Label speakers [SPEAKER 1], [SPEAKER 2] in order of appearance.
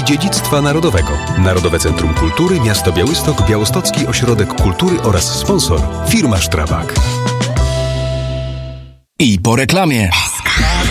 [SPEAKER 1] i Dziedzictwa Narodowego. Narodowe Centrum Kultury, Miasto Białystok, Białostocki Ośrodek Kultury oraz sponsor firma Strabag.
[SPEAKER 2] I po reklamie.